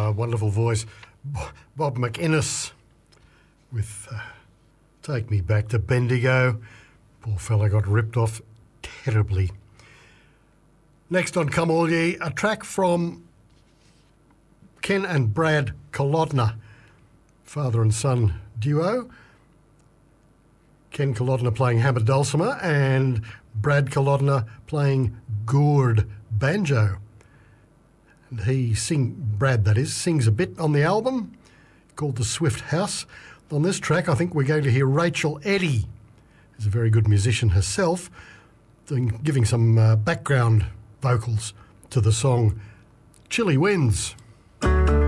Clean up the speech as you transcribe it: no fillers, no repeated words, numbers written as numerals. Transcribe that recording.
wonderful voice, Bob McInnes, with Take Me Back to Bendigo. Poor fella got ripped off terribly. Next on Come All Ye, a track from Ken and Brad Kolodner, father and son duo. Ken Kolodner playing hammer dulcimer and Brad Kolodner playing gourd banjo. And Brad that is, sings a bit on the album called The Swift House. On this track, I think we're going to hear Rachel Eddy, who's a very good musician herself, giving some background vocals to the song Chilly Winds.